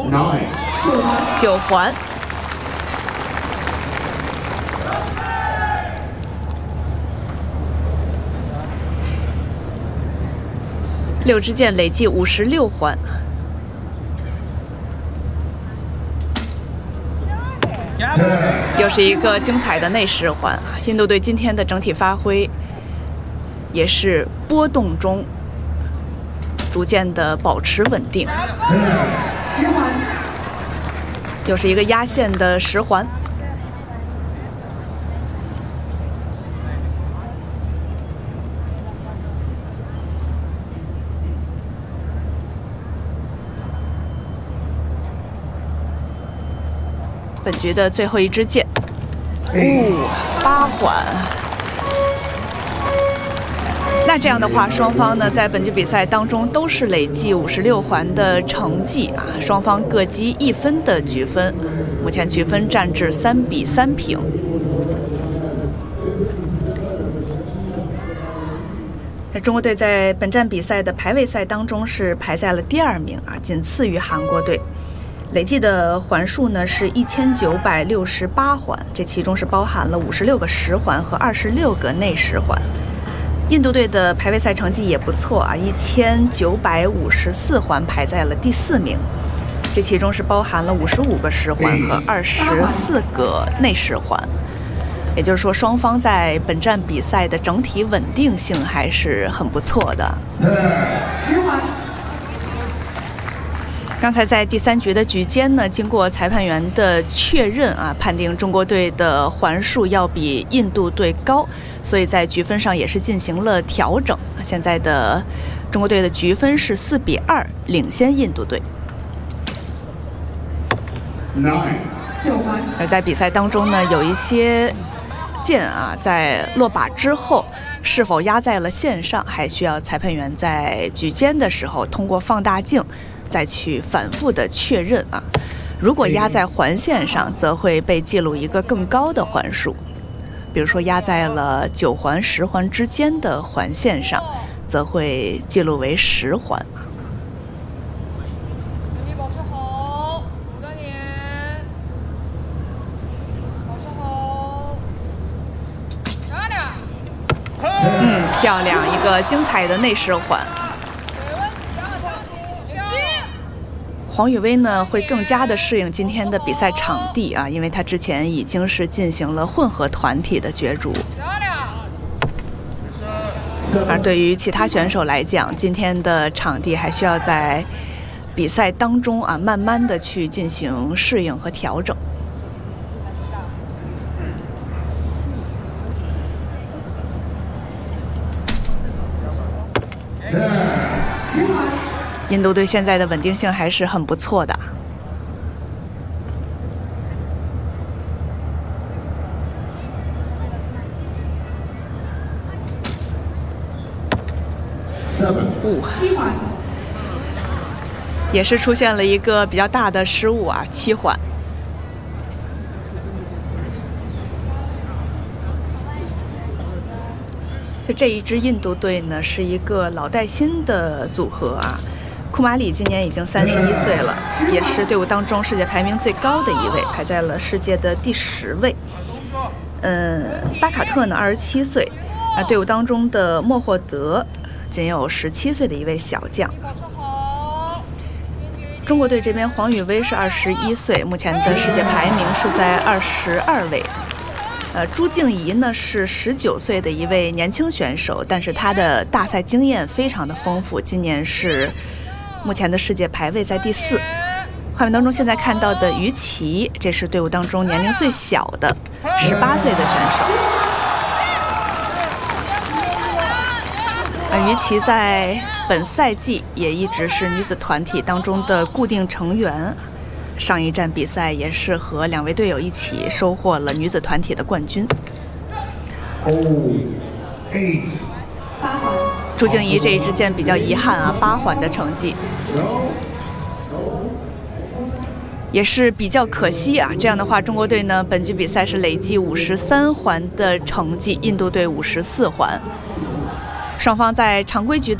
9环。6支箭累计56环。又是一个精彩的内10环。印度队今天的整体发挥也是波动中逐渐的保持稳定。又是一个压线的10环。本局的最后一支箭，8环。那这样的话，双方呢在本局比赛当中都是累计56环的成绩啊，双方各积1分的局分，目前局分战至3比3平。中国队在本站比赛的排位赛当中是排在了第2名啊，仅次于韩国队。累计的环数呢是1968环，这其中是包含了56个10环和26个内10环。印度队的排位赛成绩也不错啊，1954环排在了第4名，这其中是包含了55个10环和24个内10环。也就是说，双方在本站比赛的整体稳定性还是很不错的。10环。刚才在第3局的局间呢，经过裁判员的确认啊，判定中国队的环数要比印度队高，所以在局分上也是进行了调整。现在的中国队的局分是4比2，领先印度队。而在比赛当中呢，有一些箭啊，在落靶之后是否压在了线上，还需要裁判员在局间的时候通过放大镜再去反复的确认啊。如果压在环线上，则会被记录一个更高的环数，比如说压在了9环、10环之间的环线上，则会记录为10环。 保持好，5个点，保持好，漂亮。 漂亮，一个精彩的内10环。黄宇威呢会更加的适应今天的比赛场地啊，因为他之前已经是进行了混合团体的角逐。而对于其他选手来讲，今天的场地还需要在比赛当中啊，慢慢的去进行适应和调整。印度队现在的稳定性还是很不错的。7环，也是出现了一个比较大的失误啊，7环。就这一支印度队呢，是一个老带新的组合啊。库马里今年已经31岁了，也是队伍当中世界排名最高的一位，排在了世界的第10位。巴卡特呢27岁，队伍当中的莫霍德仅有17岁的一位小将。中国队这边黄宇威是21岁，目前的世界排名是在22位。朱静怡呢是19岁的一位年轻选手，但是他的大赛经验非常的丰富，今年是目前的世界排位在第4。画面当中现在看到的于琦，这是队伍当中年龄最小的18岁的选手。于琦在本赛季也一直是女子团体当中的固定成员，上一站比赛也是和2位队友一起收获了女子团体的冠军。朱静怡这一支箭比较遗憾啊，8环的成绩，也是比较可惜啊。这样的话，中国队呢本局比赛是累计53环的成绩，印度队54环。双方在常规局的